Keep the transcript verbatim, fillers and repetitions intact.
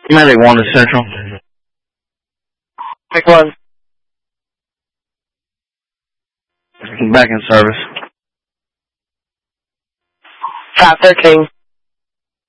Medic one to Central. Pick one. Back in service. Top thirteen.